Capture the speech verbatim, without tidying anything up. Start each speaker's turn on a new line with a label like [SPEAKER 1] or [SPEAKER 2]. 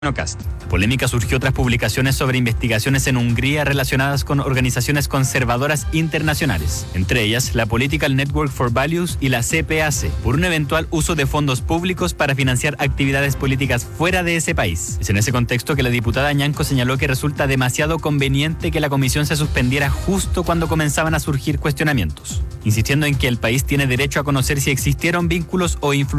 [SPEAKER 1] Cast. La polémica surgió tras publicaciones sobre investigaciones en Hungría relacionadas con organizaciones conservadoras internacionales, entre ellas la Political Network for Values y la C P A C, por un eventual uso de fondos públicos para financiar actividades políticas fuera de ese país. Es en ese contexto que la diputada Ñanco señaló que resulta demasiado conveniente que la comisión se suspendiera justo cuando comenzaban a surgir cuestionamientos, insistiendo en que el país tiene derecho a conocer si existieron vínculos o influencias